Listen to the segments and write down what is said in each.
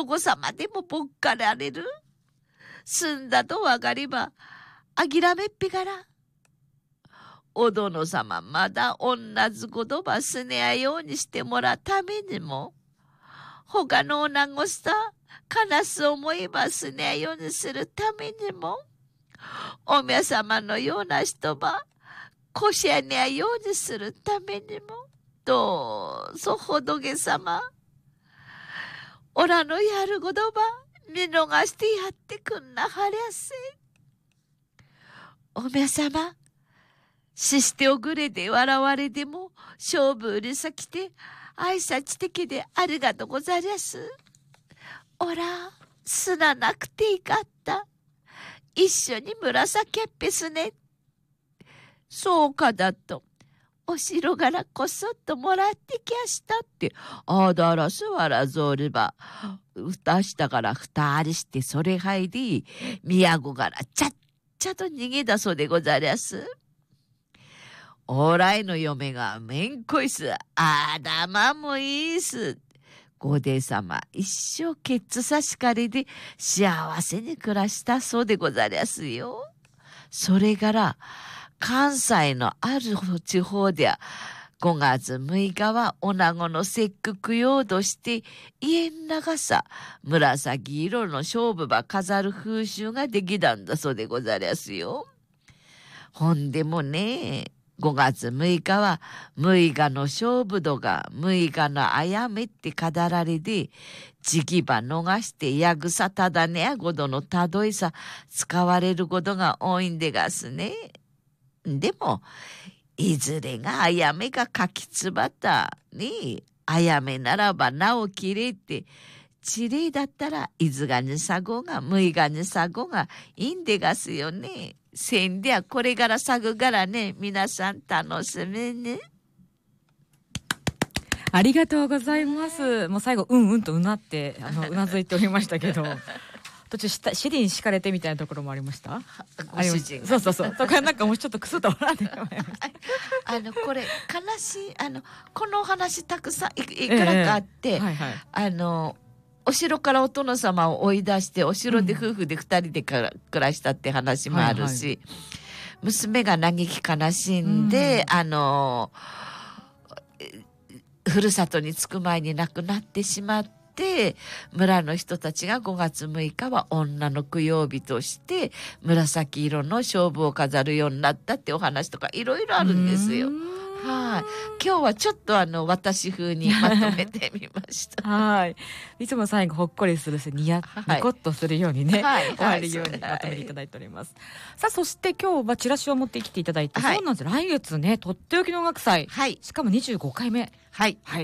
男様でもぼっかられる。済んだとわかりば、諦めっぴから。お殿様まだ女ず言葉すねやようにしてもらうためにも、他の女子さ、悲す思いばすねやようにするためにも、お宮様のような人ば、こしやねやようにするためにも、どうぞ仏様、おらのやることば、見逃してやってくんなはりゃせ。お宮様、ししておぐれで笑われでも、勝負売りさきて、挨拶的でありがとうござりゃす。おら、すななくていかった。一緒に紫っぺすね。そうかだと。お城からこそっともらってきやしたって、あだらすわらぞれば、うたしたから二人してそれ入り、宮古からちゃっちゃと逃げだそうでござりゃす。おらいの嫁がめんこいす。あだまもいいす。ごで様、一生ケツさしかりで幸せに暮らしたそうでござりゃすよ。それから、関西のある地方では、5月6日は女子の節句供養として、家ん中さ、紫色の勝負ば飾る風習ができたんだそうでござりゃすよ。ほんでもね、5月6日は6日の勝負度が6日のあやめって語られで、時期ば逃してやぐさただねやごどのたどいさ使われることが多いんでがすね。でも、いずれがあやめがかきつばったね。あやめならばなおきれいって、ちれいだったらいずがにさごが6日にさごがいいんでがすよね。せんではこれからさぐからね、皆さん楽しみね。 ありがとうございます。もう最後うんうんとうなってうなずいておりましたけど途中尻に敷かれてみたいなところもありましたご主人そうそうそうとかなんかもうちょっとクスッと笑ってしまいましたこれ悲しいこのお話たくさん いくらかあって、 はいはい、 お城からお殿様を追い出してお城で夫婦で2人で暮らしたって話もあるし、はいはい、娘が嘆き悲しんで、ふるさとに着く前に亡くなってしまって村の人たちが5月6日は女の供養日として紫色の勝負を飾るようになったってお話とかいろいろあるんですよ。はい、今日はちょっと私風にまとめてみましたはい、いつも最後ほっこりするしニコッとするようにね、はい、終わるようにまとめていただいております、はい、さあそして今日はチラシを持ってきていただいて、はい、そうなんです、来月ねとっておきの音楽祭、はい、しかも25回目、はい、はい、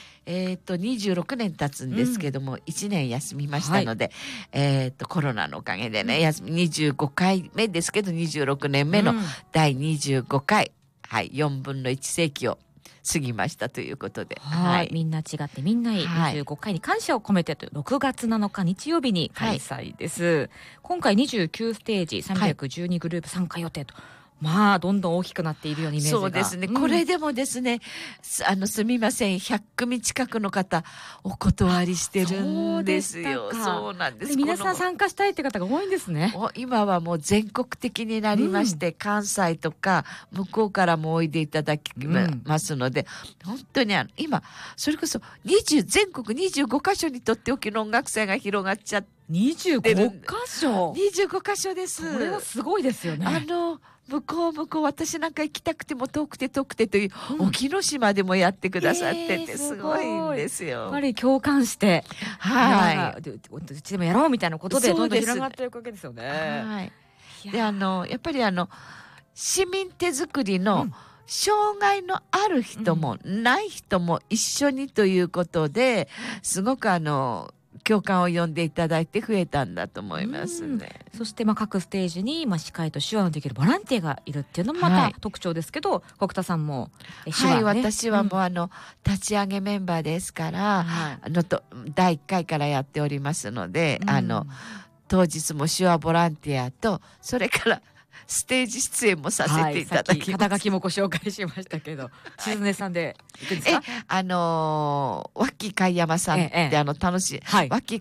26年経つんですけども、1年休みましたので、はい、コロナのおかげでね、25回目ですけど26年目の第25回、はい、4分の1世紀を過ぎましたということで、 はい、みんな違ってみんないい、25回に感謝を込めてという6月7日日曜日に開催です、はい、今回29ステージ312グループ参加予定と、まあどんどん大きくなっているようなイメージが。 そうですね、これでもですね、すみません、100組近くの方お断りしてるんですよ。そうなんです。 皆さん参加したいって方が多いんですね。 今はもう全国的になりまして、関西とか向こうからもおいでいただきますので、本当に今それこそ全国25カ所にとっておきの音楽祭が広がっちゃって 25カ所 25カ所です。 これはすごいですよね。 向こう私なんか行きたくても遠くてという、沖ノ島でもやってくださっててすごいんですよ。 やっぱり共感して、はい、うちでもやろうみたいなことでどんどん広がっていくわけですよね。はい、 でやっぱり市民手作りの、障害のある人もない人も一緒にということで、すごく共感を呼んでいただいて増えたんだと思いますね。 そして各ステージに司会と手話のできるボランティアがいるっていうのもまた特徴ですけど、国田さんも手話ね。 はい、私はもう立ち上げメンバーですから、第1回からやっておりますので、当日も手話ボランティアとそれからステージ出演もさせていただきます。 肩書きもご紹介しましたけど、しずねさんで行くんですか？ ワッキー貝山さんって楽しい、ワッキー